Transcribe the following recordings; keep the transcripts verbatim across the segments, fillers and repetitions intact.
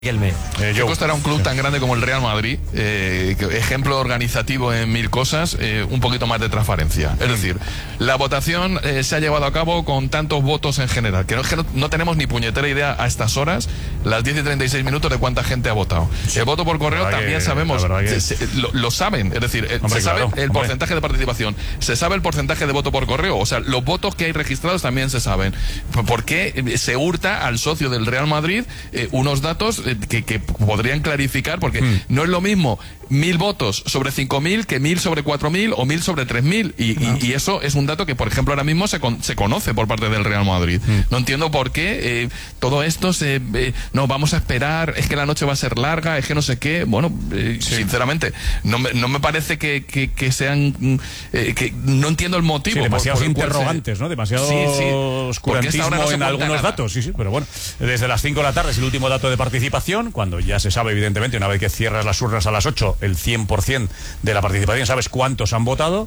Eh, ¿Qué costará un club sí. tan grande como el Real Madrid, eh, ejemplo organizativo en mil cosas, eh, un poquito más de transparencia? Es decir, la votación eh, se ha llevado a cabo con tantos votos en general, que no, que no, no tenemos ni puñetera idea a estas horas, las diez y treinta y seis minutos, de cuánta gente ha votado. Sí. El voto por correo también que, sabemos, que... se, se, lo, lo saben, es decir, hombre, se sabe claro, el hombre. porcentaje de participación, se sabe el porcentaje de voto por correo, o sea, los votos que hay registrados también se saben. ¿Por qué se hurta al socio del Real Madrid eh, unos datos eh, que, que podrían clarificar? Porque mm. no es lo mismo mil votos sobre cinco mil que mil sobre cuatro mil o mil sobre tres mil, y, no. y, y eso es un dato que, por ejemplo, ahora mismo se, con, se conoce por parte del Real Madrid. Mm. No entiendo por qué eh, todo esto se eh, no, vamos a esperar, es que la noche va a ser larga, es que no sé qué. Bueno, eh, sí. sinceramente no me, no me parece que, que, que sean eh, que no entiendo el motivo. Sí, demasiados por, por interrogantes, se... ¿no? Demasiado sí, sí. oscurantismo no en algunos nada. datos. Sí, sí, pero bueno, desde las cinco de la tarde es el último dato de participación, cuando ya se sabe, evidentemente, una vez que cierras las urnas a las ocho, el cien por ciento de la participación, sabes cuántos han votado,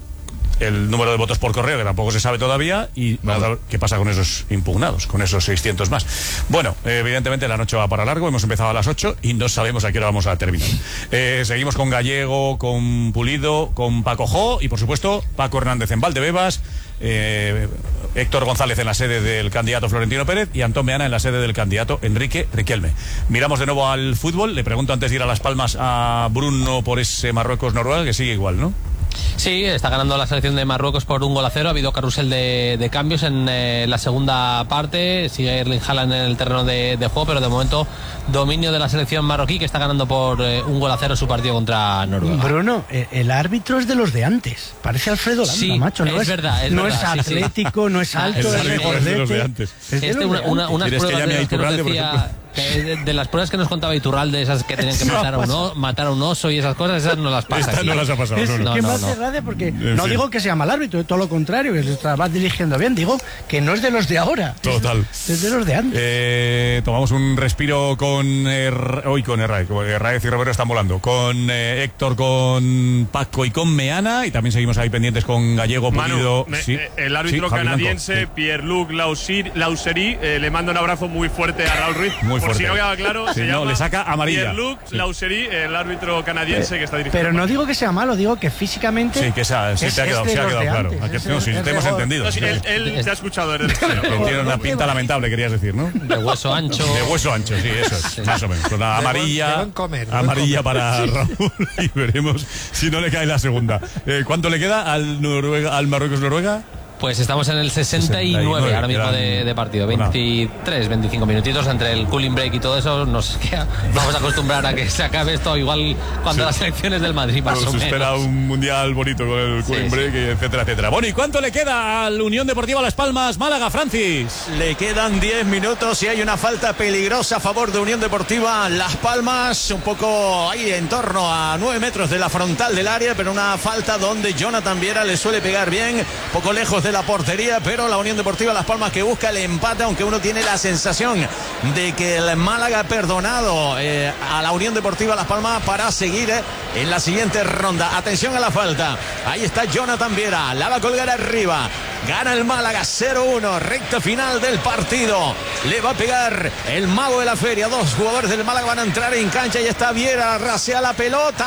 el número de votos por correo, que tampoco se sabe todavía, y vamos a ver qué pasa con esos impugnados, con esos seiscientos más. Bueno, eh, evidentemente la noche va para largo, hemos empezado a las ocho y no sabemos a qué hora vamos a terminar. Eh, seguimos con Gallego, con Pulido, con Paco Jo y, por supuesto, Paco Hernández en Valdebebas, eh, Héctor González en la sede del candidato Florentino Pérez y Antón Meana en la sede del candidato Enrique Riquelme. Miramos de nuevo al fútbol. Le pregunto antes de ir a Las Palmas a Bruno por ese Marruecos-Noruega, que sigue igual, ¿no? Sí, está ganando la selección de Marruecos por un gol a cero. Ha habido carrusel de, de cambios en eh, la segunda parte. Sigue Erling Haaland en el terreno de, de juego, pero de momento dominio de la selección marroquí, que está ganando por eh, un gol a cero su partido contra Noruega. Bruno, eh, el árbitro es de los de antes. Parece Alfredo Landa, sí, macho. No es, es verdad, es no verdad, es atlético, sí, sí. no es alto, el es árbitro es de los de antes. Es de este, los una, de una, antes. unas pruebas que de, que nos decía, que de, de las pruebas que nos contaba Iturralde, esas que tenían que matar a, un oso, matar a un oso y esas cosas, esas no las pasa. Estas no las ha pasado. Es, no, no. que no, me hace no. gracia porque en no fin. digo que sea mal árbitro, todo lo contrario, que se va dirigiendo bien. Digo que no es de los de ahora. Total. Es, es de los de antes. Eh, tomamos un respiro con er, hoy con Herraiz, Herraiz y Romero están volando, con eh, Héctor, con Paco y con Meana, y también seguimos ahí pendientes con Gallego, Pulido. Manu, sí. me, el árbitro sí, canadiense, sí. Pierre-Luc Lauserie, eh, le manda un abrazo muy fuerte a Raúl Ruiz. Muy por fuerte. si no queda claro, sí, se no, llama le saca amarilla. Pierre-Luc sí. Lauserie, el árbitro canadiense eh, que está dirigiendo. Pero no digo que sea malo, digo que físicamente. Sí, que esa, sí, es, te ha quedado, es se ha de quedado claro. Antes, Aquí, es, no, sí, es te hemos de entendido. No, sí, él, él te ha escuchado desde el tiene una pinta lamentable, querías decir, ¿no? De hueso ancho. De hueso ancho, sí, eso es, sí. Más o menos. Una amarilla, comer, amarilla para Raúl, y veremos si no le cae la segunda. Eh, ¿Cuánto le queda al Noruega, al Marruecos-Noruega? Pues estamos en el sesenta y nueve, sesenta y nueve ahora mismo de, de partido. veintitrés, veinticinco minutitos entre el cooling break y todo eso. Nos queda, vamos a acostumbrar a que se acabe esto igual cuando sí. las elecciones del Madrid, más pues o menos. Se espera un mundial bonito con el cooling sí, break, sí. etcétera, etcétera. Bueno, ¿y cuánto le queda al Unión Deportiva Las Palmas Málaga, Francis? Le quedan diez minutos y hay una falta peligrosa a favor de Unión Deportiva Las Palmas, un poco ahí en torno a nueve metros de la frontal del área, pero una falta donde Jonathan Viera le suele pegar bien, poco lejos de la portería, pero la Unión Deportiva Las Palmas que busca el empate, aunque uno tiene la sensación de que el Málaga ha perdonado eh, a la Unión Deportiva Las Palmas para seguir eh, en la siguiente ronda. Atención a la falta, ahí está Jonathan Viera, la va a colgar arriba, gana el Málaga cero uno, recta final del partido, le va a pegar el mago de la feria, dos jugadores del Málaga van a entrar en cancha y está Viera, rasea la pelota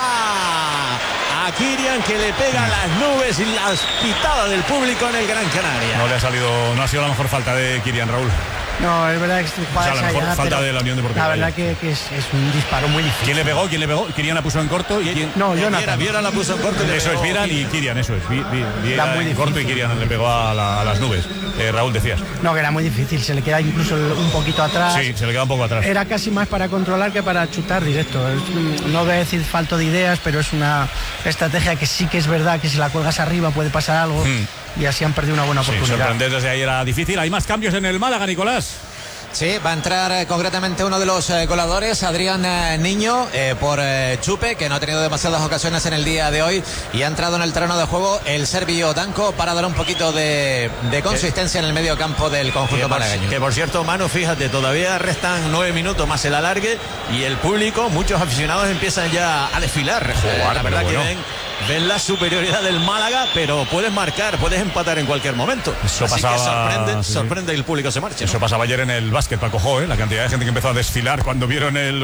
a Kirian, que le pega las nubes y las pitadas del público en el Gran Canaria. No le ha salido, no ha sido la mejor falta de Kirian, Raúl. No, es verdad que es o sea, la mejor allá, falta de la Unión Deportiva. La verdad que, que es, es un disparo muy difícil. ¿Quién le pegó? ¿Quién le pegó? Kirian la puso en corto y quién. No, Jonathan. Viera, Viera la puso en corto. Y eso es, Viera y Kirian, eso es. Viera en corto y Kirian le pegó a, la, a las nubes. Eh, Raúl, decías. No, que era muy difícil, se le queda incluso un poquito atrás. Sí, se le queda un poco atrás. Era casi más para controlar que para chutar directo. No voy a decir falto de ideas, pero es una estrategia que sí que es verdad que si la cuelgas arriba puede pasar algo. Hmm. Y así han perdido una buena oportunidad. Sí, sorprender desde ahí era difícil. Hay más cambios en el Málaga, Nicolás. Sí, va a entrar eh, concretamente uno de los eh, goleadores, Adrián eh, Niño, eh, por eh, Chupe, que no ha tenido demasiadas ocasiones en el día de hoy, y ha entrado en el terreno de juego el serbio Danko para dar un poquito de, de consistencia en el medio campo del conjunto malagueño. Que por cierto, Manu, fíjate, todavía restan nueve minutos más el alargue y el público, muchos aficionados empiezan ya a desfilar. Joder, la verdad bueno. que ven ven la superioridad del Málaga, pero puedes marcar, puedes empatar en cualquier momento. Eso Así pasaba, que sorprende, sí, sorprende y el público se marcha. Eso ¿no? pasaba ayer en el básquet, Paco Jo, ¿eh? La cantidad de gente que empezó a desfilar cuando vieron el